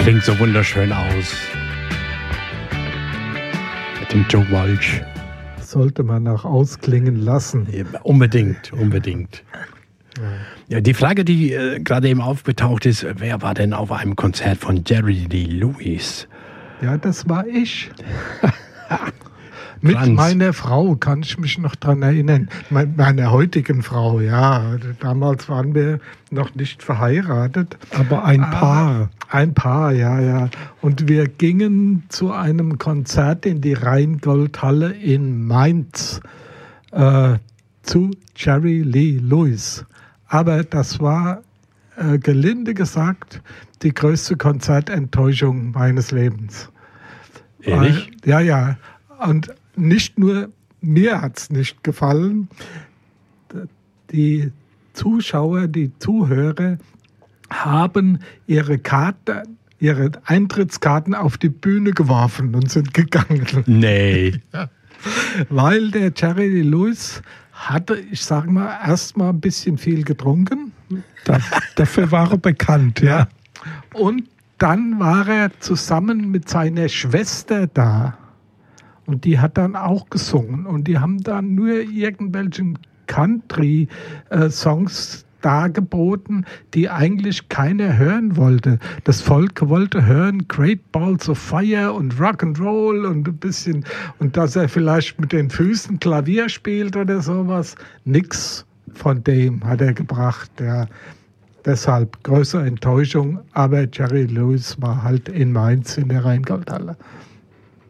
klingt so wunderschön aus. Mit dem Joe Walsh. Sollte man auch ausklingen lassen. Ja, unbedingt. Ja, die Frage, die gerade eben aufgetaucht ist, wer war denn auf einem Konzert von Jerry Lee Lewis? Ja, das war ich. Mit meiner Frau, kann ich mich noch dran erinnern. Meiner heutigen Frau, ja. Damals waren wir noch nicht verheiratet. Aber ein Paar. Ein Paar, ja. Und wir gingen zu einem Konzert in die Rheingoldhalle in Mainz zu Jerry Lee Lewis. Aber das war, gelinde gesagt, die größte Konzertenttäuschung meines Lebens. Ehrlich? Ja. Und nicht nur mir hat es nicht gefallen. Die Zuschauer, die Zuhörer haben ihre Eintrittskarten auf die Bühne geworfen und sind gegangen. Nee. Ja. Weil der Jerry Lee Lewis hatte, ich sage mal, erstmal ein bisschen viel getrunken. Dafür war er bekannt, ja. Und dann war er zusammen mit seiner Schwester da. Und die hat dann auch gesungen. Und die haben dann nur irgendwelchen Country-Songs dargeboten, die eigentlich keiner hören wollte. Das Volk wollte hören Great Balls of Fire und Rock'n'Roll und ein bisschen, und dass er vielleicht mit den Füßen Klavier spielt oder sowas. Nix von dem hat er gebracht. Ja. Deshalb größere Enttäuschung, aber Jerry Lewis war halt in Mainz in der Rheingoldhalle.